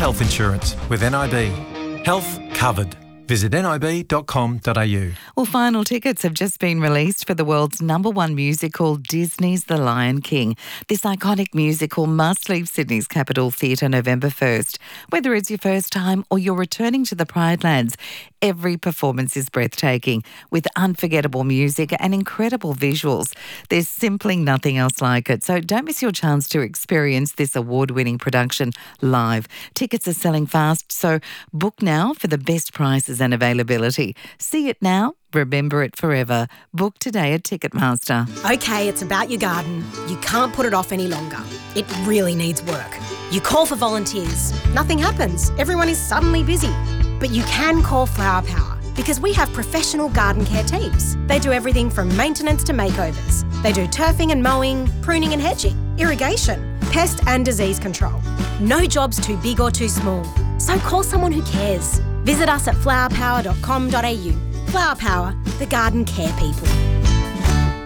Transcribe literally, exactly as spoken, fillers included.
health insurance with N I B. Health covered. Visit nib dot com dot a u. Well, final tickets have just been released for the world's number one musical, Disney's The Lion King. This iconic musical must leave Sydney's Capitol Theatre November first. Whether it's your first time or you're returning to the Pride Lands, every performance is breathtaking, with unforgettable music and incredible visuals. There's simply nothing else like it. So don't miss your chance to experience this award-winning production live. Tickets are selling fast, so book now for the best prices and availability. See it now, remember it forever. Book today at Ticketmaster. Okay, it's about your garden. You can't put it off any longer. It really needs work. You call for volunteers. Nothing happens. Everyone is suddenly busy. But you can call Flower Power because we have professional garden care teams. They do everything from maintenance to makeovers. They do turfing and mowing, pruning and hedging, irrigation, pest and disease control. No job's too big or too small. So call someone who cares. Visit us at flower power dot com dot a u. Flower Power, the garden care people.